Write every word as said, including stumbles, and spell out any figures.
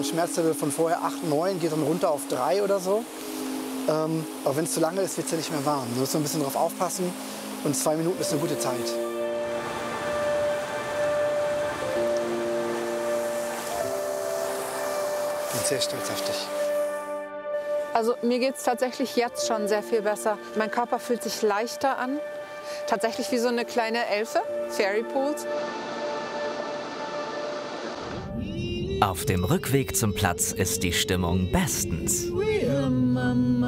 und Schmerzlevel von vorher acht, neun, geht dann runter auf drei oder so. Ähm, aber wenn es zu lange ist, wird es ja nicht mehr warm. Du musst ein bisschen drauf aufpassen und zwei Minuten ist eine gute Zeit. Ich bin sehr stolz auf dich. Also mir geht es tatsächlich jetzt schon sehr viel besser. Mein Körper fühlt sich leichter an. Tatsächlich wie so eine kleine Elfe, Fairy Pools. Auf dem Rückweg zum Platz ist die Stimmung bestens.